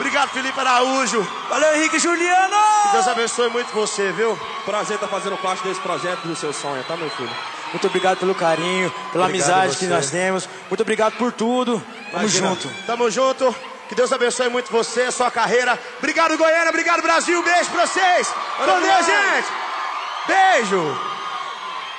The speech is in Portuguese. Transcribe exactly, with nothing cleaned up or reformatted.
obrigado, Felipe Araújo. Valeu, Henrique Juliano. Que Deus abençoe muito você, viu? Prazer estar fazendo parte desse projeto do seu sonho, tá, meu filho? Muito obrigado pelo carinho, pela Obrigado amizade a que você. nós temos. Muito obrigado por tudo. Tamo Imagina. junto. Tamo junto. Que Deus abençoe muito você, sua carreira. Obrigado, Goiânia. Obrigado, Brasil. Beijo pra vocês. Com Deus, gente. Beijo.